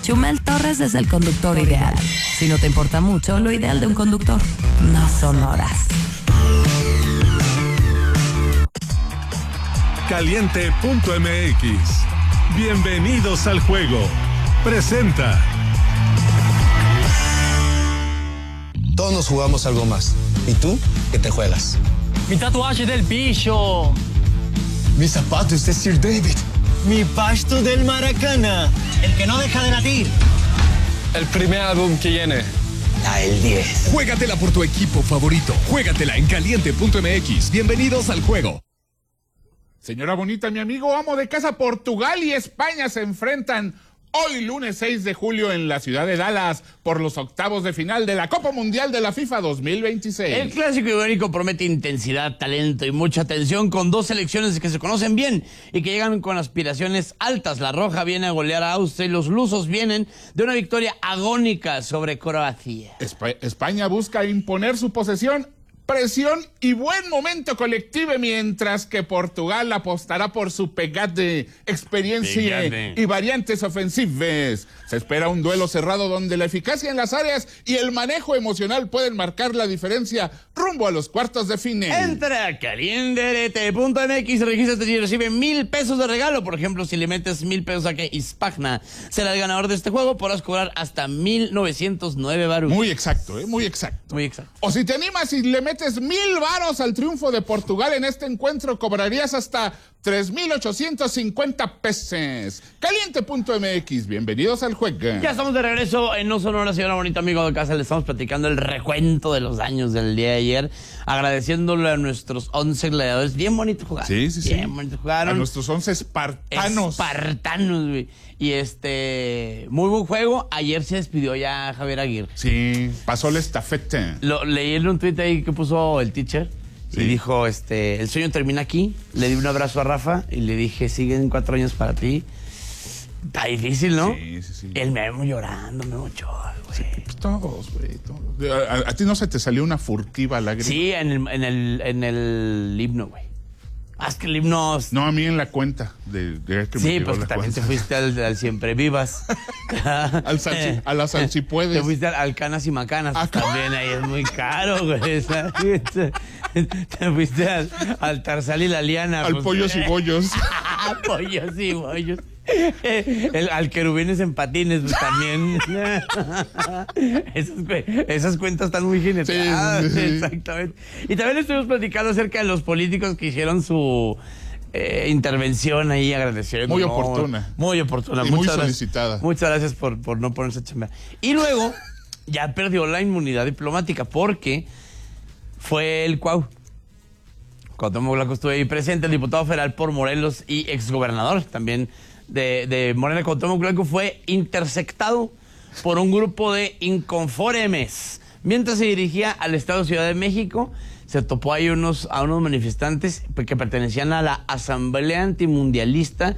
Chumel Torres es el conductor ideal. Si no te importa mucho, lo ideal de un conductor no son horas. Caliente.mx. Bienvenidos al juego. Presenta. Todos nos jugamos algo más. ¿Y tú qué te juegas? Mi tatuaje del bicho. Mis zapatos de Sir David. Mi pasto del Maracana. El que no deja de latir. El primer álbum que viene. El 10. Juégatela por tu equipo favorito. Juégatela en Caliente.mx. Bienvenidos al juego. Señora bonita, mi amigo amo de casa, Portugal y España se enfrentan hoy lunes 6 de julio en la ciudad de Dallas por los octavos de final de la Copa Mundial de la FIFA 2026. El clásico ibérico promete intensidad, talento y mucha atención con dos selecciones que se conocen bien y que llegan con aspiraciones altas. La Roja viene a golear a Austria y los lusos vienen de una victoria agónica sobre Croacia. España busca imponer su posesión, presión y buen momento colectivo, mientras que Portugal apostará por su pegade, experiencia y variantes ofensivas. Se espera un duelo cerrado donde la eficacia en las áreas y el manejo emocional pueden marcar la diferencia rumbo a los cuartos de final. Entra a caliente.mx, regístrate y recibe $1,000 de regalo. Por ejemplo, si le metes $1,000 a que Hispagna será el ganador de este juego, podrás cobrar hasta 1,909 baros. Muy exacto, muy exacto. Muy exacto. O si te animas y le metes 1,000 varos al triunfo de Portugal en este encuentro, cobrarías hasta 3,850 pesos. Caliente.mx, bienvenidos al juego. Ya estamos de regreso en No Sonora, señora bonita, amigo de casa. Le estamos platicando el recuento de los daños del día de ayer, agradeciéndole a nuestros 11 gladiadores. Bien bonito jugar. Sí. Bien bonito jugaron. A nuestros 11 espartanos. Espartanos, güey. Y muy buen juego. Ayer se despidió ya Javier Aguirre. Sí, pasó la estafeta. Leí en un tuit ahí que puso el teacher. Sí. Y dijo, el sueño termina aquí. Le di un abrazo a Rafa y le dije, siguen 4 años para ti. Está difícil, ¿no? Sí. El Memo llorando, Memo Ochoa, güey. Sí, pues todos, güey, todos. ¿A ti no se te salió una furtiva lágrima? Sí, en el himno, güey. Más que el himno... No, a mí en la cuenta de que sí, pues que también te fuiste al Siempre Vivas. a la Salchipuedes. Te fuiste al Canas y Macanas. También ahí es muy caro, güey. Te fuiste al Tarzal y la Liana. Al Pollos y Bollos. Pollos y Bollos. Al Querubines en Patines, pues, también. Esas cuentas están muy generosas. Sí. Exactamente. Y también estuvimos platicando acerca de los políticos que hicieron su intervención ahí, agradeciendo. Muy oportuna. Muy oportuna. Y muy solicitada. Muchas gracias por no ponerse a chambear. Y luego ya perdió la inmunidad diplomática porque fue el Cuau. Cuauhtémoc Blanco estuvo ahí presente, el diputado federal por Morelos y exgobernador también de Morena. Cuauhtémoc Blanco fue interceptado por un grupo de inconformes. Mientras se dirigía al estado de Ciudad de México, se topó ahí a unos manifestantes que pertenecían a la Asamblea Antimundialista